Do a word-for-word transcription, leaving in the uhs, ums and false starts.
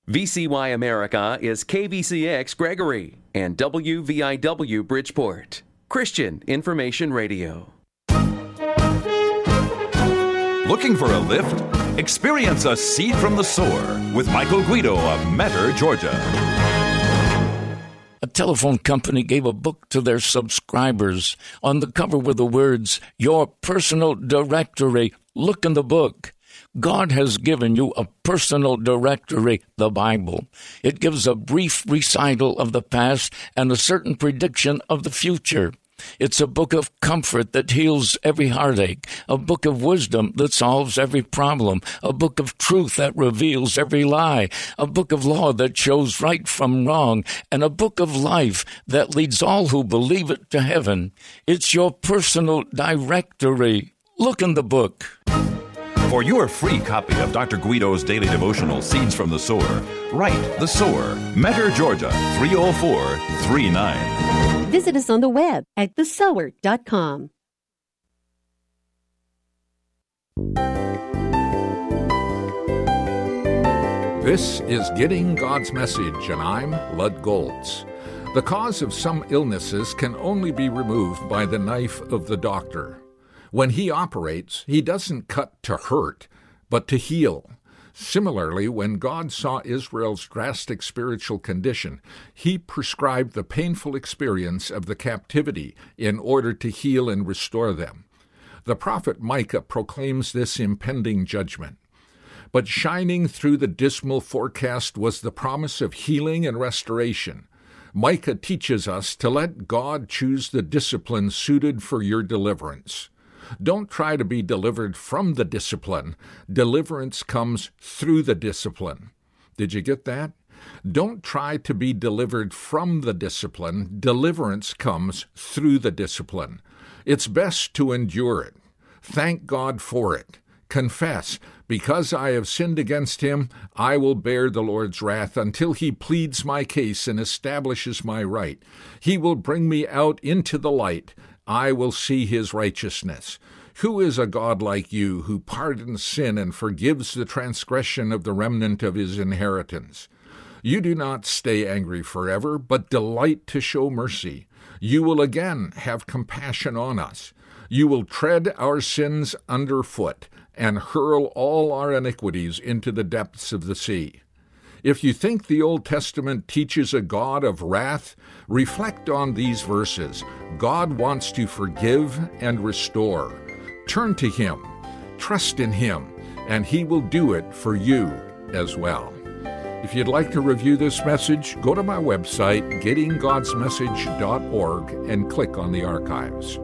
V C Y America is K V C X Gregory and W V I W Bridgeport. Christian Information Radio. Looking for a lift? Experience a seat from the soar with Michael Guido of Metter, Georgia. A telephone company gave a book to their subscribers. On the cover were the words, "Your personal directory. Look in the book." God has given you a personal directory, the Bible. It gives a brief recital of the past and a certain prediction of the future. It's a book of comfort that heals every heartache, a book of wisdom that solves every problem, a book of truth that reveals every lie, a book of law that shows right from wrong, and a book of life that leads all who believe it to heaven. It's your personal directory. Look in the book. For your free copy of Doctor Guido's daily devotional, Seeds from the Sower, write The Sower, Metter, Georgia, three oh four three nine. Visit us on the web at the sower dot com. This is Getting God's Message, and I'm Lud Goltz. The cause of some illnesses can only be removed by the knife of the doctor. When he operates, he doesn't cut to hurt, but to heal. Similarly, when God saw Israel's drastic spiritual condition, he prescribed the painful experience of the captivity in order to heal and restore them. The prophet Micah proclaims this impending judgment. But shining through the dismal forecast was the promise of healing and restoration. Micah teaches us to let God choose the discipline suited for your deliverance. Don't try to be delivered from the discipline. Deliverance comes through the discipline. Did you get that? Don't try to be delivered from the discipline. Deliverance comes through the discipline. It's best to endure it. Thank God for it. Confess, because I have sinned against him, I will bear the Lord's wrath until he pleads my case and establishes my right. He will bring me out into the light. I will see his righteousness. Who is a God like you, who pardons sin and forgives the transgression of the remnant of his inheritance? You do not stay angry forever, but delight to show mercy. You will again have compassion on us. You will tread our sins underfoot and hurl all our iniquities into the depths of the sea. If you think the Old Testament teaches a God of wrath, reflect on these verses. God wants to forgive and restore. Turn to him, trust in him, and he will do it for you as well. If you'd like to review this message, go to my website, getting gods message dot org, and click on the archives.